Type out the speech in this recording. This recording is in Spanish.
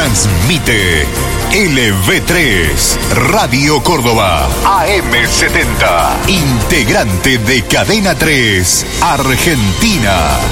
Transmite LV3, Radio Córdoba, AM70, integrante de Cadena 3, Argentina.